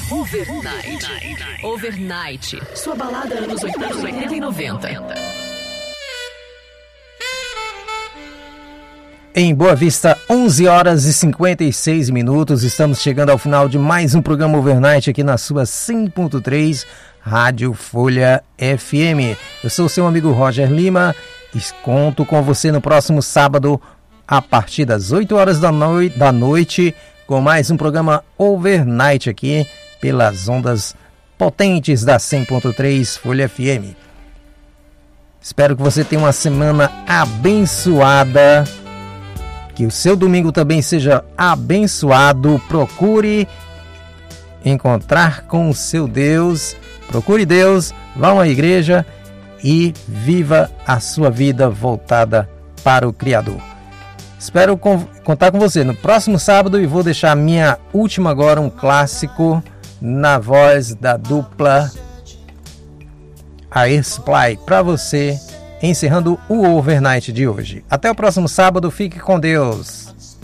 Overnight. Sua balada anos 80 e 90. Em Boa Vista, 11 horas e 56 minutos. Estamos chegando ao final de mais um programa Overnight aqui na sua 100.3 Rádio Folha FM. Eu sou o seu amigo Roger Lima e conto com você no próximo sábado a partir das 8 horas da noite com mais um programa Overnight aqui pelas ondas potentes da 100.3 Folha FM. Espero que você tenha uma semana abençoada. Que o seu domingo também seja abençoado. Procure encontrar com o seu Deus. Procure Deus, vá a uma igreja e viva a sua vida voltada para o Criador. Espero contar com você no próximo sábado e vou deixar a minha última agora, um clássico na voz da dupla Air Supply para você, encerrando o Overnight de hoje. Até o próximo sábado, fique com Deus.